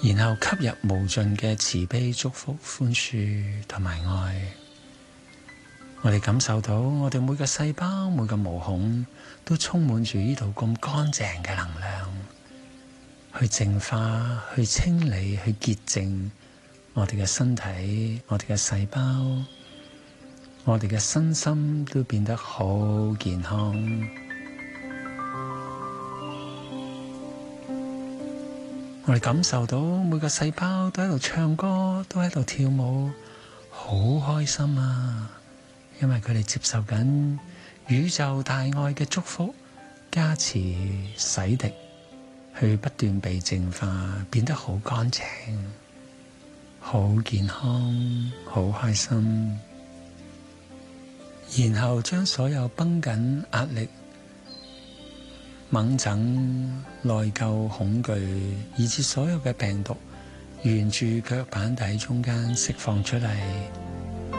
然後吸入無盡嘅慈悲、祝福、寬恕同埋愛。我哋感受到我哋每個細胞、每個毛孔都充滿住呢度咁乾淨嘅能量，去淨化、去清理、去潔淨我哋嘅身體、我哋嘅細胞，我哋嘅身心都變得好健康。我哋感受到每個細胞都喺度唱歌，都喺度跳舞，好開心啊！因為佢哋接受緊宇宙大愛嘅祝福、加持、洗滌，去不斷被淨化，變得好乾淨、好健康、好開心。然後將所有繃緊、壓力、猛疹、內疚、恐懼，以至所有嘅病毒，沿住腳板底中間釋放出嚟。